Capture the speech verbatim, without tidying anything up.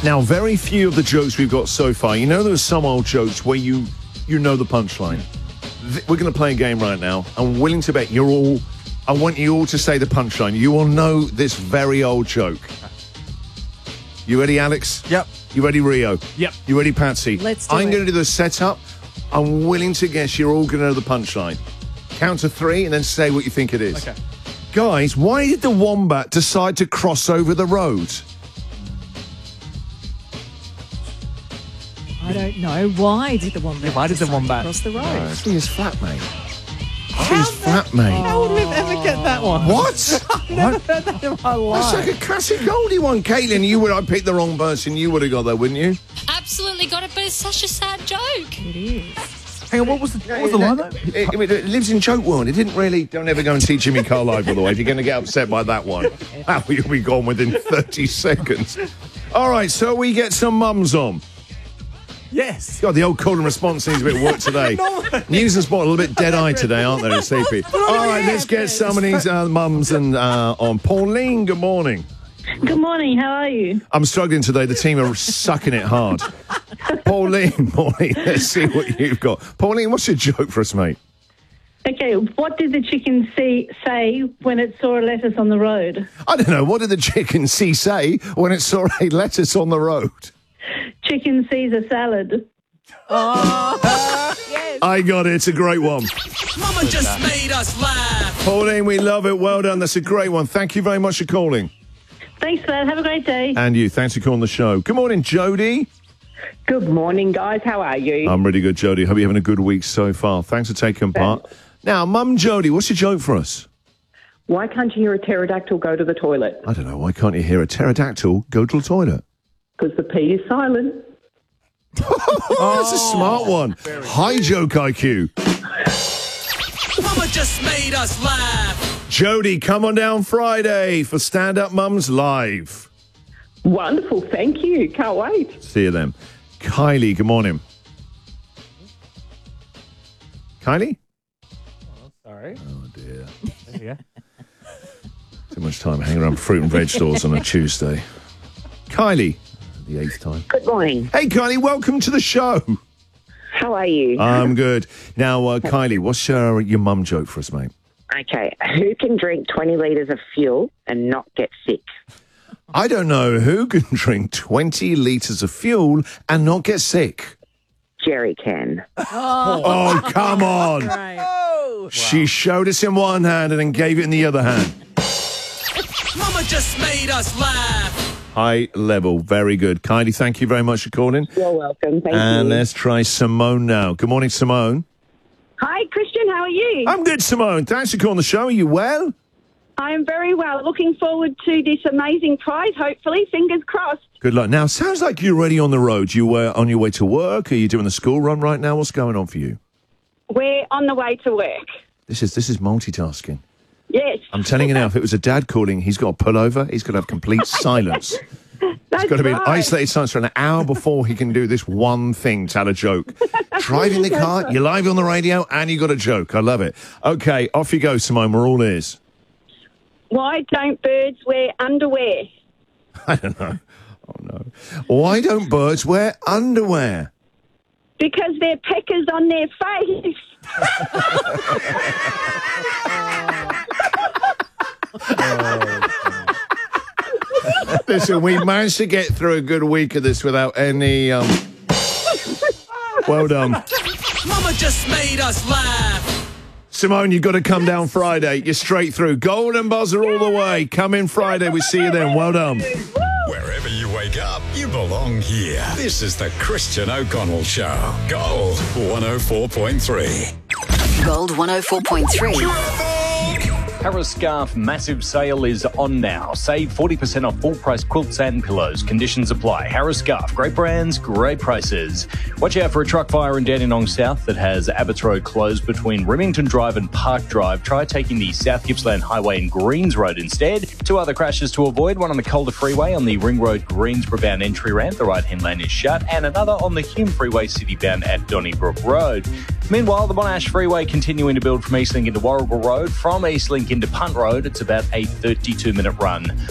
Now, very few of the jokes we've got so far. You know, there are some old jokes where you you know the punchline. Th- We're going to play a game right now. I'm willing to bet you're all... I want you all to say the punchline. You will know this very old joke. You ready, Alex? Yep. You ready, Rio? Yep. You ready, Patsy? Let's do I'm it. going to do the setup. I'm willing to guess you're all going to know the punchline. Count to three and then say what you think it is. Okay. Guys, why did the wombat decide to cross over the road? I don't know. Why did the wombat? Yeah, why did the decide to wombat- cross the road? Uh, He is flat, mate. He's flat, mate. How would we ever get that one? What? Never heard that in my That's life. like a classic oldie one. Caitlin, you would I picked the wrong person. You would have got that, wouldn't you? Absolutely got it, but it's such a sad joke. It is. Hang on, what was the, what was the line though? It, it- it lives in joke world. It didn't really. Don't ever go and see Jimmy Carlisle, by the way. If you're going to get upset by that one, wow, you'll be gone within thirty seconds. All right, so we get some mums on. Yes. God, the old call and response needs a bit of work today. News and sport a little bit dead-eyed today, aren't they, C P? All right, let's get some of these uh, mums and uh, on. Pauline, good morning. Good morning, how are you? I'm struggling today. The team are sucking it hard. Pauline, Pauline, let's see what you've got. Pauline, what's your joke for us, mate? Okay, what did the chicken see, say when it saw a lettuce on the road? I don't know. What did the chicken see say when it saw a lettuce on the road? Chicken sees a salad. I got it. It's a great one. Mama just made us laugh. Pauline, we love it. Well done. That's a great one. Thank you very much for calling. Thanks for that. Have a great day. And you. Thanks for calling the show. Good morning, Jody. Good morning, guys. How are you? I'm really good, Jody. Hope you're having a good week so far. Thanks for taking part. Now, Mum Jody, what's your joke for us? Why can't you hear a pterodactyl go to the toilet? I don't know. Why can't you hear a pterodactyl go to the toilet? Because the P is silent. Oh, that's a smart one. High joke I Q. Mama just made us laugh. Jody, come on down Friday for Stand Up Mums Live. Wonderful. Thank you. Can't wait. See you then. Kylie, good morning. Kylie? Sorry. Oh, dear. There you go. Too much time hanging around fruit and veg stores on a Tuesday. Kylie, the eighth time. Good morning. Hey, Kylie, welcome to the show. How are you? I'm good. Now, uh, Kylie, what's your, your mum joke for us, mate? Okay. Who can drink twenty litres of fuel and not get sick? I don't know who can drink twenty litres of fuel and not get sick. Jerry can. Oh, come on. Right. She showed us in one hand and then gave it in the other hand. Mama just made us laugh. High level. Very good. Kylie, thank you very much for calling. You're welcome. Thank And you. let's try Simone now. Good morning, Simone. Hi, Christian. How are you? I'm good, Simone. Thanks for calling the show. Are you well? I am very well. Looking forward to this amazing prize, hopefully. Fingers crossed. Good luck. Now, sounds like you're already on the road. You were on your way to work? Are you doing the school run right now? What's going on for you? We're on the way to work. This is this is multitasking. Yes. I'm telling you now, if it was a dad calling, he's got to pull over. He's got to have complete silence. That's It's got to be an right. isolated silence for an hour before he can do this one thing, tell a joke. Driving the car, you're live on the radio, and you got a joke. I love it. Okay, off you go, Simone. We're all ears. Why don't birds wear underwear? I don't know. Oh, no. Why don't birds wear underwear? Because they're peckers on their face. Listen, we managed to get through a good week of this without any... Um... Well done. Mama just made us laugh. Simone, you've got to come down Friday. You're straight through. Golden buzzer all the way. Come in Friday. We see you then. Well done. Wherever you wake up, you belong here. This is the Christian O'Connell Show. Gold one oh four point three. Gold one oh four point three. Harris Scarf massive sale is on now. Save forty percent off full price quilts and pillows. Conditions apply. Harris Scarf, great brands, great prices. Watch out for a truck fire in Dandenong South that has Abbots Road closed between Remington Drive and Park Drive. Try taking the South Gippsland Highway and Greens Road instead. Two other crashes to avoid. One on the Calder Freeway on the Ring Road Greensboro bound entry ramp. The right hand lane is shut. And another on the Hume Freeway city bound at Donnybrook Road. Meanwhile, the Monash Freeway continuing to build from Eastlink into Warrigal Road. From Eastlink into Punt Road, it's about a thirty-two minute run.